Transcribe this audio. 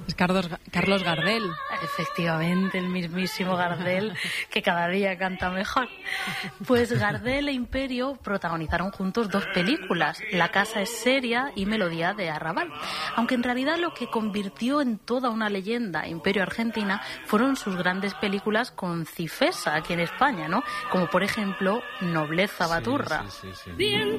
Es Carlos Gardel. Efectivamente, el mismísimo Gardel, que cada día canta mejor. Pues Gardel e Imperio protagonizaron juntos 2 películas, La casa es seria y Melodía de Arrabal. Aunque en realidad lo que convirtió en toda una leyenda Imperio Argentina fueron sus grandes películas con Cifesa aquí en España, ¿no? Como por ejemplo Nobleza Baturra. Sí.